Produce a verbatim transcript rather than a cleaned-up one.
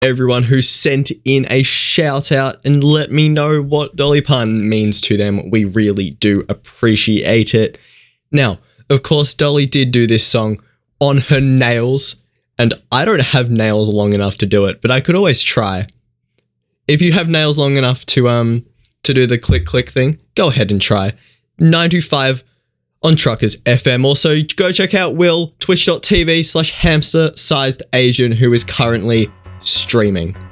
everyone who sent in a shout out and let me know what Dolly Parton means to them. We really do appreciate it. Now, of course, Dolly did do this song on her nails, and I don't have nails long enough to do it, but I could always try. If you have nails long enough to um to do the click click thing, go ahead and try. nine two five on Truckers F M. Also, go check out Will, twitch dot t v slash hamster sized Asian, who is currently streaming.